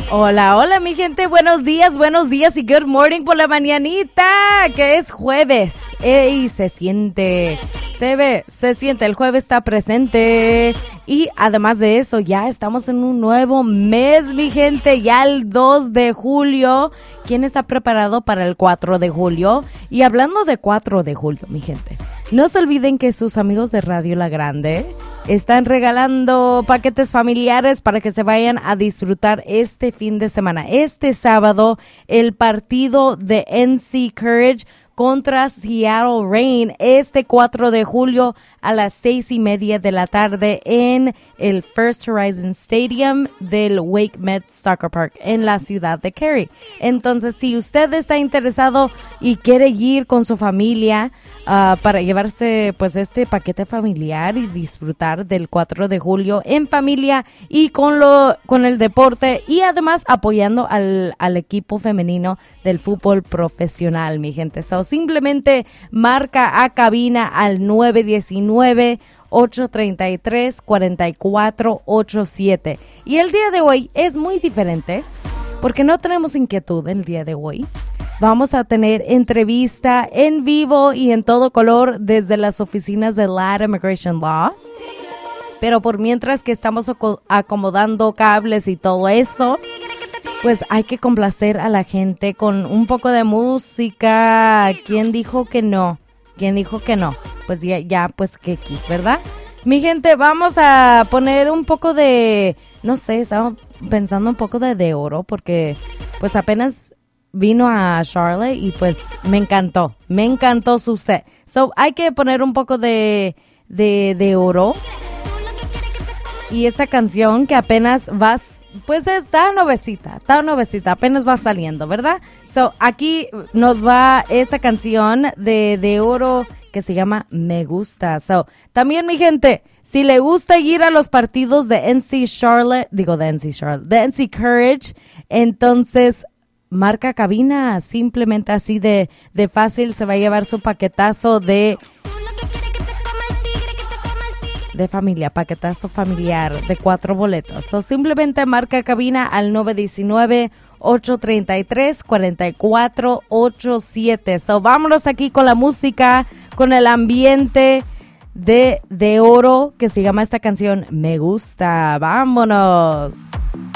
Hola, hola mi gente, buenos días y good morning por la mañanita, que es jueves. ¡Ey! Se siente, se siente, el jueves está presente. Y además de eso, ya estamos en un nuevo mes, mi gente, ya el 2 de julio. ¿Quién está preparado para el 4 de julio? Y hablando de 4 de julio, mi gente, no se olviden que sus amigos de Radio La Grande están regalando paquetes familiares para que se vayan a disfrutar este fin de semana. Este sábado, el partido de NC Courage contra Seattle Reign, este 4 de julio a las 6:30 de la tarde en el First Horizon Stadium del Wake Met Soccer Park en la ciudad de Cary. Entonces, si usted está interesado y quiere ir con su familia para llevarse pues este paquete familiar y disfrutar del 4 de julio en familia y con el deporte y además apoyando al equipo femenino del fútbol profesional, mi gente. So, simplemente marca a cabina al 919-833-4487. Y el día de hoy es muy diferente porque no tenemos inquietud el día de hoy. Vamos a tener entrevista en vivo y en todo color desde las oficinas de LAD Immigration Law. Pero por mientras que estamos acomodando cables y todo eso, pues hay que complacer a la gente con un poco de música. ¿Quién dijo que no? ¿Quién dijo que no? Pues ya pues que quis, ¿verdad? Mi gente, vamos a poner un poco de, no sé, estaba pensando un poco de oro porque pues apenas vino a Charlotte y pues me encantó su set. So hay que poner un poco de oro. Y esta canción que apenas pues está nuevecita, apenas va saliendo, ¿verdad? So, aquí nos va esta canción de oro que se llama Me Gusta. So, también mi gente, si le gusta ir a los partidos de NC Courage, entonces marca cabina, simplemente así de fácil se va a llevar su paquetazo de familia, paquetazo familiar de 4 boletos. So, simplemente marca cabina al 919-833-4487. So, vámonos aquí con la música, con el ambiente de oro que se llama esta canción Me Gusta. ¡Vámonos!